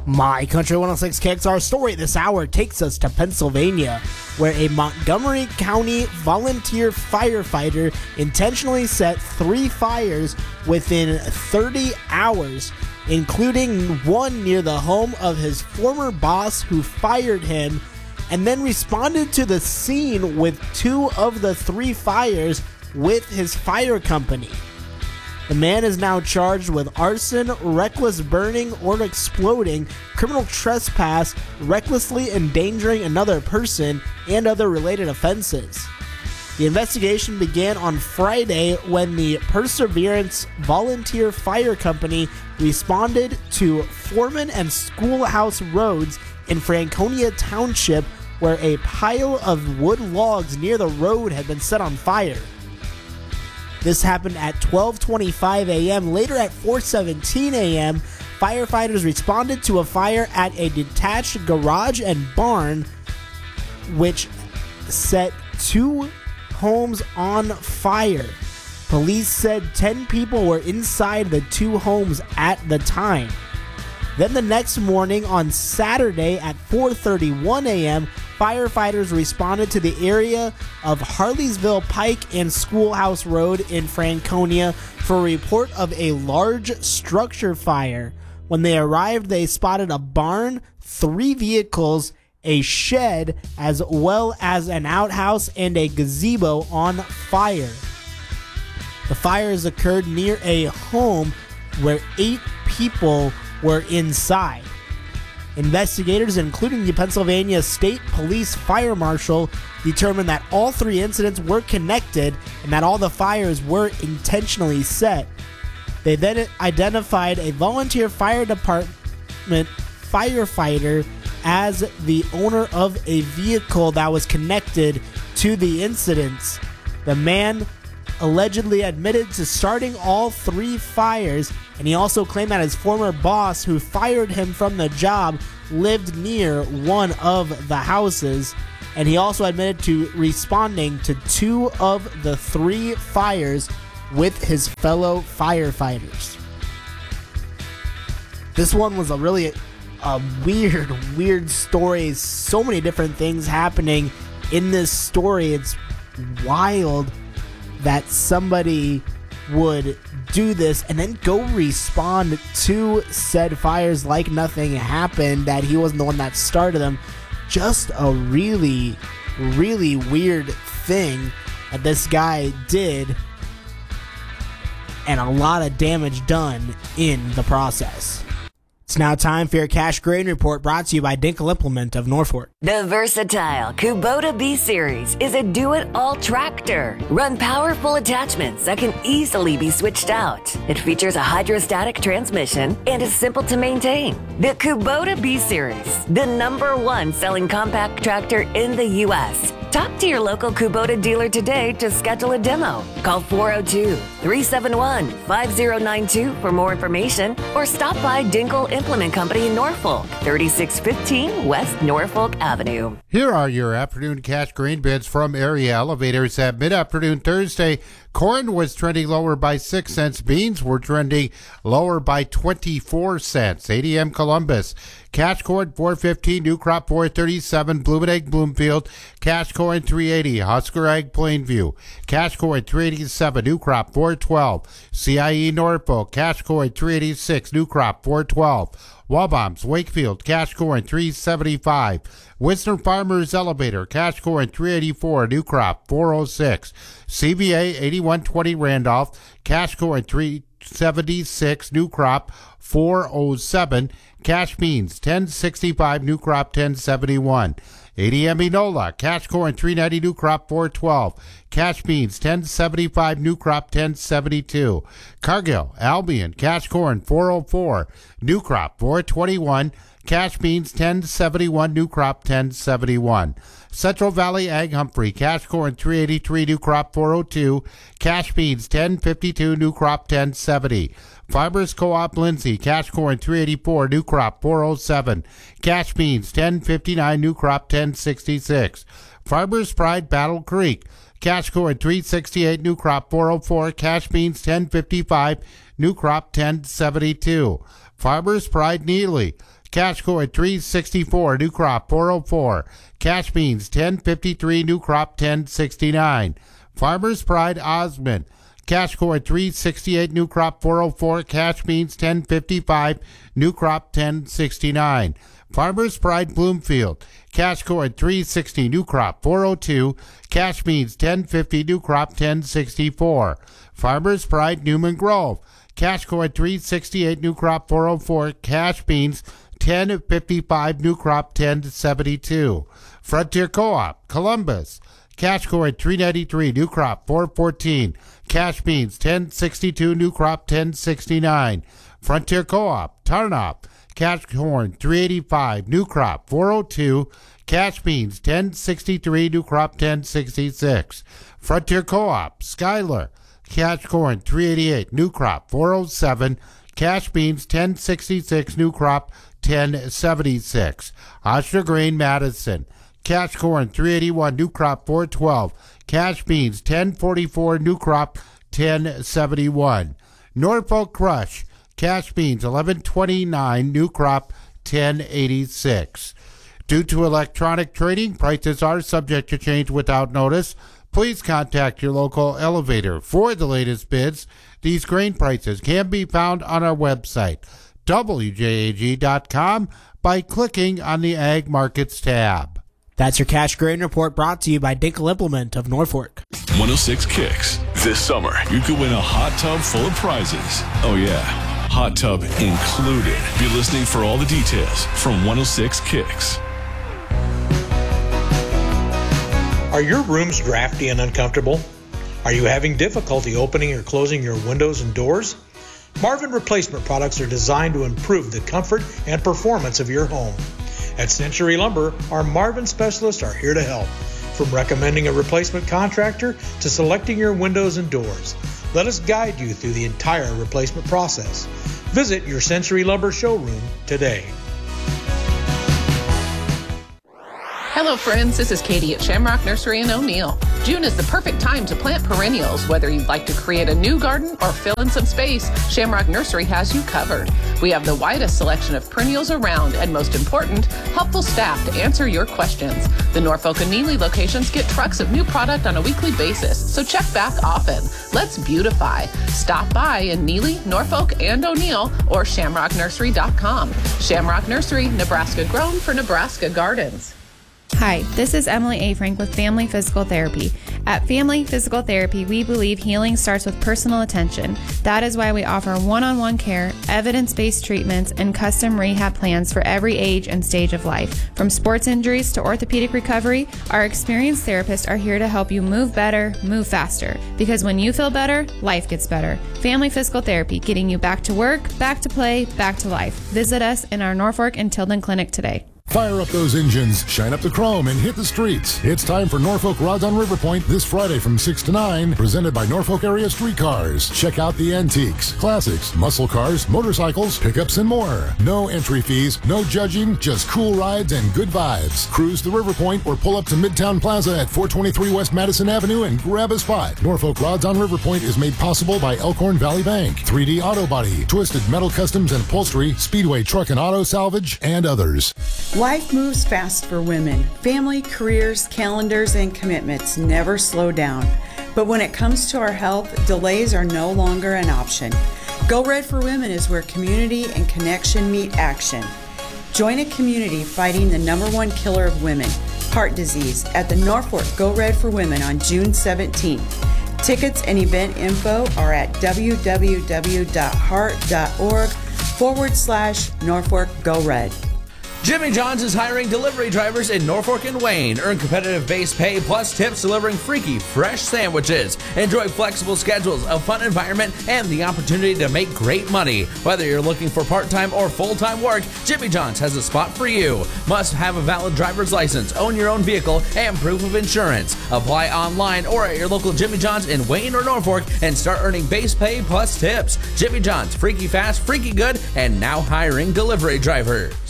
My Country 106 kicks our story this hour takes us to Pennsylvania, where a Montgomery County volunteer firefighter intentionally set 3 fires within 30 hours, including one near the home of his former boss who fired him, and then responded to the scene with 2 of the 3 fires with his fire company. The man is now charged with arson, reckless burning or exploding, criminal trespass, recklessly endangering another person, and other related offenses. The investigation began on Friday when the Perseverance Volunteer Fire Company responded to Foreman and Schoolhouse Roads in Franconia Township, where a pile of wood logs near the road had been set on fire. This happened at 12:25 a.m. Later at 4:17 a.m., firefighters responded to a fire at a detached garage and barn, which set 2 homes on fire. Police said 10 people were inside the 2 homes at the time. Then the next morning on Saturday at 4:31 a.m., firefighters responded to the area of Harleysville Pike and Schoolhouse Road in Franconia for a report of a large structure fire. When they arrived, they spotted a barn, 3 vehicles, a shed, as well as an outhouse and a gazebo on fire. The fires occurred near a home where 8 people were inside. Investigators, including the Pennsylvania State Police Fire Marshal, determined that all 3 incidents were connected and that all the fires were intentionally set. They then identified a volunteer fire department firefighter as the owner of a vehicle that was connected to the incidents. The man allegedly admitted to starting all 3 fires, and he also claimed that his former boss, who fired him from the job, lived near one of the houses, and he also admitted to responding to 2 of the 3 fires with his fellow firefighters. This one was a weird story. So many different things happening in this story. It's wild that somebody would do this and then go respond to said fires like nothing happened, that he wasn't the one that started them. Just a really, really weird thing that this guy did, and a lot of damage done in the process. It's now time for your Cash Grain Report, brought to you by Dinkle Implement of Norfolk. The versatile Kubota B-Series is a do-it-all tractor. Run powerful attachments that can easily be switched out. It features a hydrostatic transmission and is simple to maintain. The Kubota B-Series, the #1 selling compact tractor in the U.S. Talk to your local Kubota dealer today to schedule a demo. Call 402-371-5092 for more information, or stop by Dinkle Implement Company in Norfolk, 3615 West Norfolk Avenue. Here are your afternoon cash grain bids from Area Elevators at mid-afternoon Thursday. Corn was trending lower by 6 cents. Beans were trending lower by 24 cents. ADM Columbus. Cash corn $4.15, new crop $4.37, Blooming Egg Bloomfield, cash corn $3.80, Husker Egg Plainview, cash corn $3.87, new crop $4.12, CIE Norfolk, cash corn $3.86, new crop $4.12, Wabombs Wakefield, cash corn $3.75, Wisner Farmers Elevator, cash corn $3.84, new crop $4.06, CVA 8120 Randolph, cash corn $3.76, new crop $4.07, cash beans $10.65, new crop $10.71. ADM Enola, cash corn $3.90, new crop $4.12. Cash beans $10.75, new crop $10.72. Cargill, Albion, cash corn $4.04, new crop $4.21. Cash beans $10.71, new crop $10.71. Central Valley Ag Humphrey, cash corn $3.83, new crop $4.02. Cash beans $10.52, new crop $10.70. Farmers Co-op Lindsay, cash corn $3.84, new crop $4.07. Cash beans $10.59, new crop $10.66. Farmers Pride Battle Creek, cash corn $3.68, new crop $4.04. Cash beans $10.55, new crop $10.72. Farmers Pride Neely, Cash go at $3.64, new crop $4.04. Cash beans $10.53, new crop $10.69. Farmer's Pride Osmond. Cash go at $3.68, new crop $4.04. Cash beans $10.55, new crop $10.69. Farmer's Pride Bloomfield. Cash go at $3.60, new crop $4.02. Cash beans $10.50, new crop $10.64. Farmer's Pride Newman Grove. Cash go at $3.68, new crop $4.04. Cash beans $10.55, new crop $10.72. Frontier Co-op Columbus. Cash go at $3.93, new crop $4.14. Cash beans $10.62, new crop $10.69. Frontier Co-op Tarnop. Cash corn $3.85, new crop $4.02. Cash beans $10.63, new crop $10.66. Frontier Co-op Schuyler. Cash corn $3.88, new crop $4.07. Cash beans $10.66, new crop $10.76. Oshner Grain Madison. Cash corn $3.81, new crop $4.12. Cash beans $10.44, new crop $10.71. Norfolk Crush. Cash beans $11.29, new crop $10.86. Due to electronic trading, prices are subject to change without notice. Please contact your local elevator for the latest bids. These grain prices can be found on our website, WJAG.com, by clicking on the Ag Markets tab. That's your Cash Grain Report, brought to you by Dinkel Implement of Norfolk. 106 Kicks. This summer, you could win a hot tub full of prizes. Oh yeah, hot tub included. Be listening for all the details from 106 Kicks. Are your rooms drafty and uncomfortable? Are you having difficulty opening or closing your windows and doors? Marvin Replacement Products are designed to improve the comfort and performance of your home. At Century Lumber, our Marvin specialists are here to help. From recommending a replacement contractor to selecting your windows and doors, let us guide you through the entire replacement process. Visit your Century Lumber showroom today. Hello friends, this is Katie at Shamrock Nursery in O'Neill. June is the perfect time to plant perennials. Whether you'd like to create a new garden or fill in some space, Shamrock Nursery has you covered. We have the widest selection of perennials around, and most important, helpful staff to answer your questions. The Norfolk and Neely locations get trucks of new product on a weekly basis, so check back often. Let's beautify. Stop by in Neely, Norfolk, and O'Neill, or shamrocknursery.com. Shamrock Nursery, Nebraska grown for Nebraska gardens. Hi, this is Emily A. Frank with Family Physical Therapy. At Family Physical Therapy, we believe healing starts with personal attention. That is why we offer one-on-one care, evidence-based treatments, and custom rehab plans for every age and stage of life. From sports injuries to orthopedic recovery, our experienced therapists are here to help you move better, move faster. Because when you feel better, life gets better. Family Physical Therapy, getting you back to work, back to play, back to life. Visit us in our Norfolk and Tilden clinic today. Fire up those engines, shine up the chrome, and hit the streets. It's time for Norfolk Rods on River Point this Friday from 6 to 9, presented by Norfolk Area Streetcars. Check out the antiques, classics, muscle cars, motorcycles, pickups, and more. No entry fees, no judging, just cool rides and good vibes. Cruise the River Point or pull up to Midtown Plaza at 423 West Madison Avenue and grab a spot. Norfolk Rods on River Point is made possible by Elkhorn Valley Bank, 3D Auto Body, Twisted Metal Customs and Upholstery, Speedway Truck and Auto Salvage, and others. Life moves fast for women. Family, careers, calendars, and commitments never slow down. But when it comes to our health, delays are no longer an option. Go Red for Women is where community and connection meet action. Join a community fighting the #1 killer of women, heart disease, at the Norfolk Go Red for Women on June 17th. Tickets and event info are at www.heart.org/Norfolk Go Red. Jimmy John's is hiring delivery drivers in Norfolk and Wayne. Earn competitive base pay plus tips delivering freaky, fresh sandwiches. Enjoy flexible schedules, a fun environment, and the opportunity to make great money. Whether you're looking for part-time or full-time work, Jimmy John's has a spot for you. Must have a valid driver's license, own your own vehicle, and proof of insurance. Apply online or at your local Jimmy John's in Wayne or Norfolk and start earning base pay plus tips. Jimmy John's, freaky fast, freaky good, and now hiring delivery drivers.